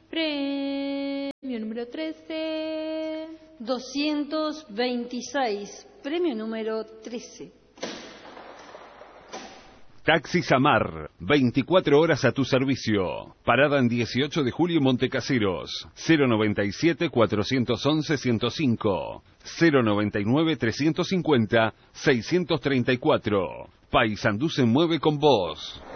Premio número 13. 226. Premio número 13. Taxi Samar, 24 horas a tu servicio. Parada en 18 de julio, Montecaseros. 097-411-105. 099-350-634. Paysandú se mueve con vos.